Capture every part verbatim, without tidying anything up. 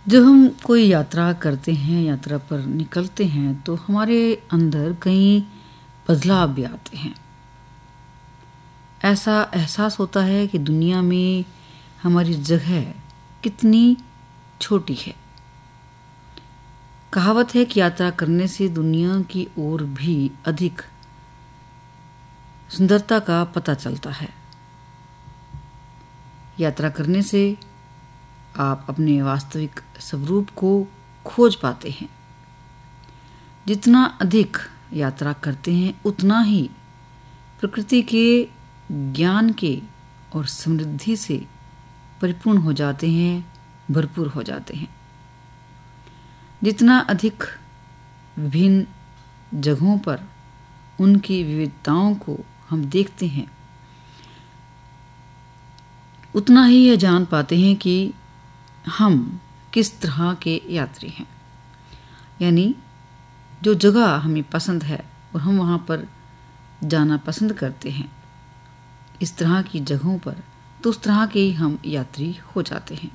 जब हम कोई यात्रा करते हैं, यात्रा पर निकलते हैं तो हमारे अंदर कई बदलाव भी आते हैं। ऐसा एहसास होता है कि दुनिया में हमारी जगह कितनी छोटी है। कहावत है कि यात्रा करने से दुनिया की ओर भी अधिक सुंदरता का पता चलता है। यात्रा करने से आप अपने वास्तविक स्वरूप को खोज पाते हैं। जितना अधिक यात्रा करते हैं उतना ही प्रकृति के ज्ञान के और समृद्धि से परिपूर्ण हो जाते हैं, भरपूर हो जाते हैं। जितना अधिक विभिन्न जगहों पर उनकी विविधताओं को हम देखते हैं उतना ही यह जान पाते हैं कि हम किस तरह के यात्री हैं। यानी जो जगह हमें पसंद है और हम वहाँ पर जाना पसंद करते हैं, इस तरह की जगहों पर, तो उस तरह के ही हम यात्री हो जाते हैं।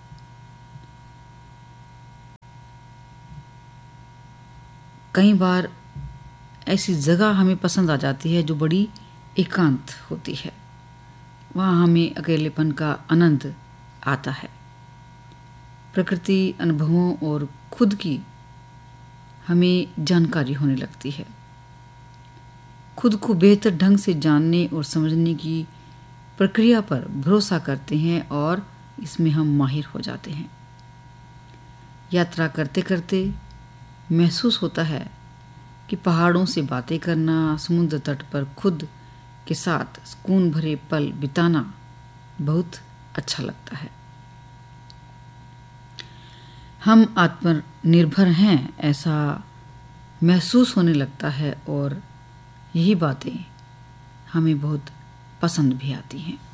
कई बार ऐसी जगह हमें पसंद आ जाती है जो बड़ी एकांत होती है। वहाँ हमें अकेलेपन का आनंद आता है। प्रकृति अनुभवों और खुद की हमें जानकारी होने लगती है। खुद को बेहतर ढंग से जानने और समझने की प्रक्रिया पर भरोसा करते हैं और इसमें हम माहिर हो जाते हैं। यात्रा करते करते महसूस होता है कि पहाड़ों से बातें करना, समुद्र तट पर खुद के साथ सुकून भरे पल बिताना बहुत अच्छा लगता है। हम आत्मनिर्भर हैं ऐसा महसूस होने लगता है और यही बातें हमें बहुत पसंद भी आती हैं।